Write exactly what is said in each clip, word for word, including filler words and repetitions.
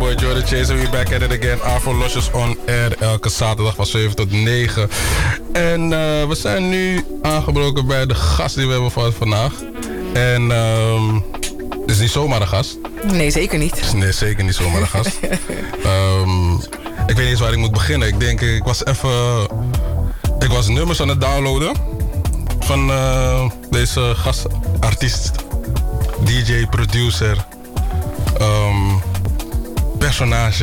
boy Jordan Chase and we back at it again. Afro Losjes on air elke zaterdag van zeven tot negen. En uh, we zijn nu aangebroken bij de gast die we hebben van vandaag. En um, het is niet zomaar een gast. Nee, zeker niet. Nee, zeker niet zomaar een gast. um, ik weet niet eens waar ik moet beginnen. Ik denk, ik was even... Ik was nummers aan het downloaden van uh, deze gastartiest, D J, producer, um, personage.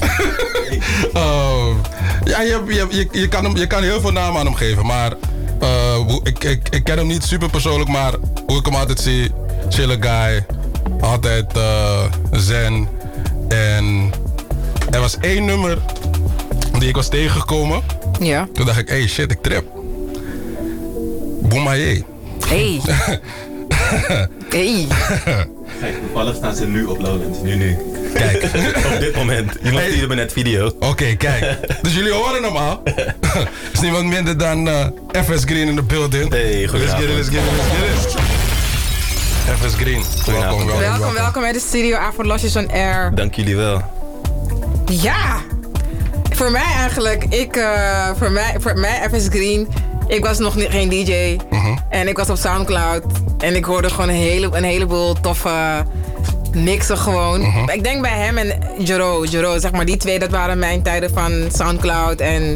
uh, ja, je, je, je, je, kan hem, je kan heel veel namen aan hem geven, maar uh, ik, ik, ik ken hem niet super persoonlijk, maar hoe ik hem altijd zie, chille guy, altijd uh, zen. En er was één nummer die ik was tegengekomen. Ja. Toen dacht ik, hey shit, ik trip. Boemaye. Hey. Hey. Kijk, toevallig staan ze nu op Lowlands. Nu, nu. Kijk. Op dit moment. Iemand stuurde me net video. Oké, okay, kijk. Dus jullie horen hem al. Het is niemand minder dan uh, F S Green in de building. Hey, goedenavond. Let's get it, let's get it, let's get it. F S Green. Welkom, welkom, welkom, welkom bij de studio Afro Losjes on Air. Dank jullie wel. Ja. Voor mij eigenlijk, ik, uh, voor, mij, voor mij F S Green, ik was nog niet, geen D J. Uh-huh. En ik was op Soundcloud. En ik hoorde gewoon een, hele, een heleboel toffe mixen gewoon. Uh-huh. Ik denk bij hem en Jero, Jero, zeg maar die twee, dat waren mijn tijden van Soundcloud. En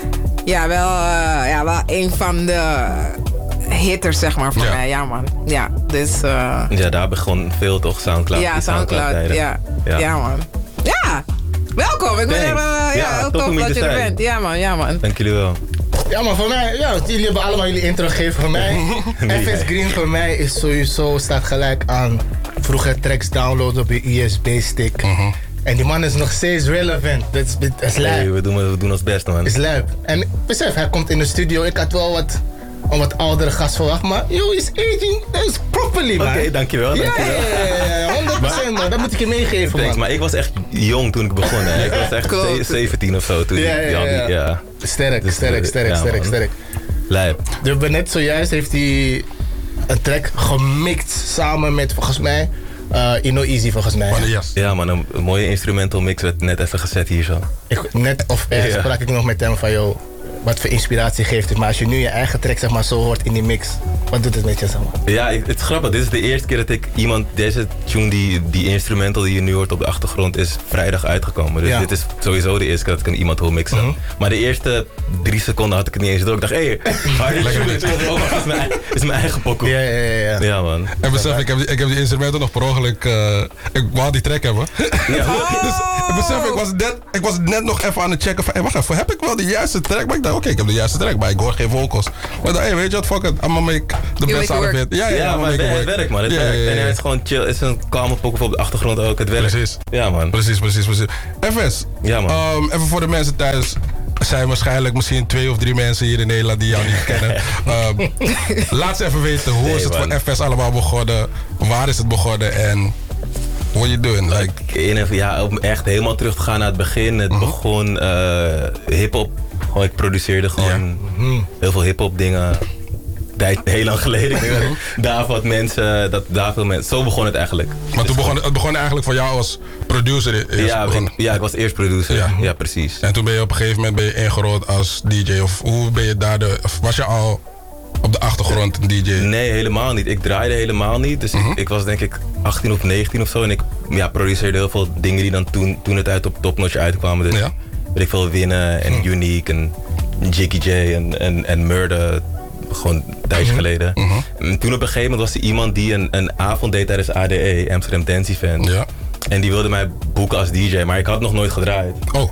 ja, wel, uh, ja, wel een van de hitters, zeg maar, voor ja. mij. Ja, man. Ja, dus... Uh, ja, daar begon veel toch, Soundcloud. Ja, Soundcloud, Soundcloud ja. Ja. ja, man. Ja! Welkom, ik ben er, uh, ja, ja, heel tof dat je er bent. Ja man, ja man. Dank jullie wel. Ja man, voor mij, ja, jullie hebben allemaal jullie intro gegeven. Voor mij, nee, F S Green voor mij is sowieso, staat gelijk aan vroeger tracks downloaden op je U S B-stick. Uh-huh. En die man is nog steeds relevant. Dat is, dat is lijp. Nee, we doen, we doen ons best man. Dat is lijp. En besef, hij komt in de studio. Ik had wel wat... een wat oudere gast verwacht, maar yo, is aging is properly, man. Oké, okay, dankjewel, dankjewel. Ja, ja, ja, honderd procent man, dat moet ik je meegeven, Thanks, man. Maar ik was echt jong toen ik begon, hè. Ik was echt cool. zeventien of zo toen. Ja, ja, ja. ja. ja. Sterk, dus, sterk, sterk, ja, sterk, man. sterk. Lijp. Dus net zojuist heeft hij een track gemixt samen met, volgens mij, uh, Ino Easy, volgens mij. Oh, yes. Ja man, een, een mooie instrumental mix werd net even gezet hier zo. Ik, net of er ja. sprak ik nog met hem van, joh, wat voor inspiratie geeft het. Maar als je nu je eigen track zeg maar, zo hoort in die mix, wat doet het met je? Zeg maar? Ja, het is grappig. Dit is de eerste keer dat ik iemand, deze tune, die, die instrumental die je nu hoort op de achtergrond, is vrijdag uitgekomen. Dus ja. dit is sowieso de eerste keer dat ik een iemand wil mixen. Uh-huh. Maar de eerste drie seconden had ik het niet eens door. Ik dacht, hé, hey, harde tune, is mijn, is mijn eigen pokoe. Ja, ja, ja, ja. Ja, man. En besef, ik heb, die, ik heb die instrumenten nog per ongeluk, uh, ik wou die track hebben. Ja. Oh. Dus besef, ik was, net, ik was net nog even aan het checken van, hey, wacht even, heb ik wel de juiste track? Maar ik dacht, oké, okay, ik heb de juiste track, maar ik hoor geen vocals. Maar dan, hey, weet je wat, fuck it, I'm gonna make the you best out of it. Ja, ja, ja maar het, het werkt, man. Het ja, werkt. Ja, ja, ja. En hij is gewoon chill, het is een kalme pokoe op de achtergrond ook, het werkt. Precies. Ja, man. Precies, precies, precies. F S, ja, man. Um, even voor de mensen thuis. Er zijn waarschijnlijk misschien twee of drie mensen hier in Nederland die jou niet kennen. Um, laat ze even weten, hoe nee, is het man. voor F S allemaal begonnen? Waar is het begonnen en what are you doing? Like... In, ja, om echt helemaal terug te gaan naar het begin. Het uh-huh. begon uh, hip-hop. Gewoon, ik produceerde gewoon yeah. heel veel hip-hop dingen. Tijd, heel lang geleden. Ik denk dat daar wat mensen, dat daar veel mensen. Zo begon het eigenlijk. Maar toen begon het begon eigenlijk voor jou als producer? Ja, ik, ja, ik was eerst producer. Ja. ja, precies. En toen ben je op een gegeven moment ben je ingerold als D J. Of hoe ben je daar de. Of was je al op de achtergrond een D J? Nee, helemaal niet. Ik draaide helemaal niet. Dus uh-huh. ik, ik was denk ik achttien of negentien of zo. En ik ja, produceerde heel veel dingen die dan toen, toen het uit op Topnotch uitkwamen. Dus ja. weet ik veel, Winnen en uh-huh. Unique en Jiggy J en, en, en Murder. Gewoon een tijdje uh-huh. geleden. Uh-huh. En toen op een gegeven moment was er iemand die een, een avond deed tijdens A D E, Amsterdam Dance Event. Ja. En die wilde mij boeken als D J, maar ik had nog nooit gedraaid. Oh.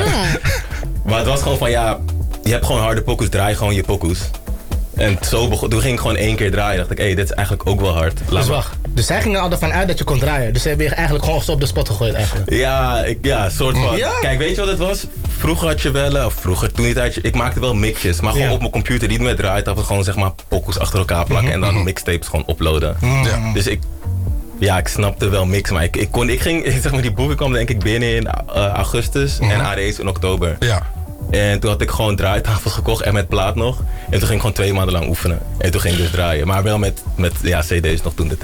Maar het was gewoon van ja, je hebt gewoon harde pokoes, draai gewoon je pokoes. En zo begon, toen ging ik gewoon één keer draaien. Dacht ik, hé, hey, dit is eigenlijk ook wel hard. Laat dus wacht, dus hij ging er al ervan uit dat je kon draaien. Dus hij heb je eigenlijk gewoon op de spot gegooid eigenlijk. Ja, ik, ja, soort van. Ja? Kijk, weet je wat het was? Vroeger had je wel, of vroeger, toen die tijdje, ik maakte wel mixjes. Maar gewoon ja. op mijn computer, niet met draaitafel, gewoon zeg maar pokoes achter elkaar plakken. Mm-hmm. En dan mixtapes gewoon uploaden. Mm-hmm. Ja. Dus ik, ja, ik snapte wel mix, maar ik, ik kon, ik ging, zeg maar, die boeken kwam denk ik binnen in uh, augustus mm-hmm. en A D is in oktober. Ja. En toen had ik gewoon draaitafels gekocht en met plaat nog. En toen ging ik gewoon twee maanden lang oefenen. En toen ging ik dus draaien. Maar wel met, met ja, cd's nog toen de tijd.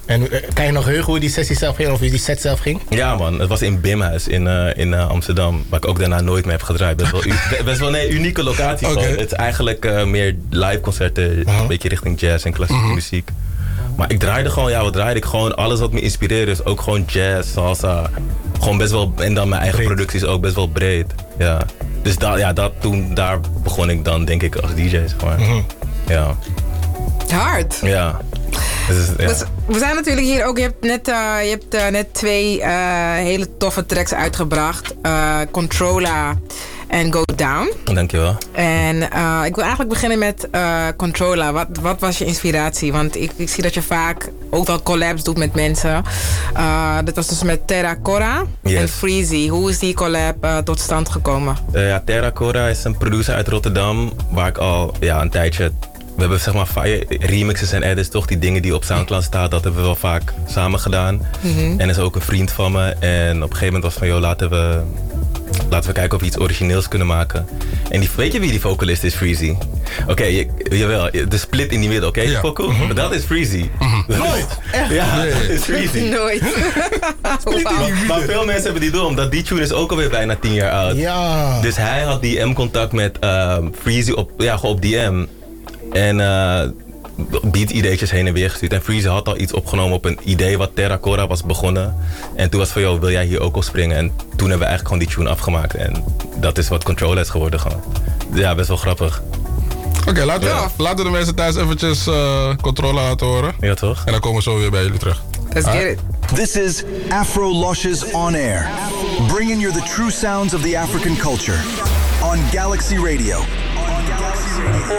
En uh, kan je nog heugen hoe die sessie zelf ging of hoe die set zelf ging? Ja man, het was in Bimhuis in, uh, in uh, Amsterdam, waar ik ook daarna nooit meer heb gedraaid. Best wel, u- best wel een unieke locatie. Okay. Het is eigenlijk uh, meer live concerten, uh-huh. een beetje richting jazz en klassieke uh-huh. muziek. Maar ik draaide gewoon, ja wat draaide ik? Gewoon alles wat me inspireerde, dus ook gewoon jazz, salsa. Gewoon best wel, en dan mijn eigen breed. Producties ook best wel breed. Ja. Dus da, ja, dat, toen, daar begon ik dan denk ik als D J, zeg maar. Uh-huh. Ja. Hard. Ja. Dus, ja. Dus, we zijn natuurlijk hier ook, je hebt net, uh, je hebt, uh, net twee uh, hele toffe tracks uitgebracht. Uh, Controlla en Go Down. Dankjewel. En uh, ik wil eigenlijk beginnen met uh, Controlla. Wat, wat was je inspiratie? Want ik, ik zie dat je vaak ook wel collabs doet met mensen. Uh, dat was dus met Terra Cora yes. en Freezy. Hoe is die collab uh, tot stand gekomen? Uh, ja, Terra Cora is een producer uit Rotterdam, waar ik al ja, een tijdje... We hebben zeg maar remixes en edits, toch? Die dingen die op Soundcloud staan, dat hebben we wel vaak samen gedaan. Mm-hmm. En is ook een vriend van me. En op een gegeven moment was van, joh, laten we, laten we kijken of we iets origineels kunnen maken. En die, weet je wie die vocalist is, Freezy? Oké, okay, jawel, de split in die midden, oké? Okay? Ja. Mm-hmm. Dat is Freezy. Mm-hmm. Nooit! Echt? Ja, nee. Dat is Freezy. Nooit. Wow. Maar veel mensen hebben die door, omdat die tune is ook alweer bijna tien jaar oud. Ja. Dus hij had D M-contact met uh, Freezy op, ja, gewoon op D M. En uh, beat-ideetjes heen en weer gestuurd. En Freezy had al iets opgenomen op een idee wat Terra Cora was begonnen. En toen was van, joh, wil jij hier ook op springen? En toen hebben we eigenlijk gewoon die tune afgemaakt. En dat is wat Controlla is geworden gewoon. Ja, best wel grappig. Oké, okay, laten, ja. laten we de mensen thuis eventjes uh, Controlla laten horen. Ja, toch? En dan komen we zo weer bij jullie terug. Let's get it. This is Afro Lushes On Air. Bringing you the true sounds of the African culture. On Galaxy Radio. On Galaxy Radio.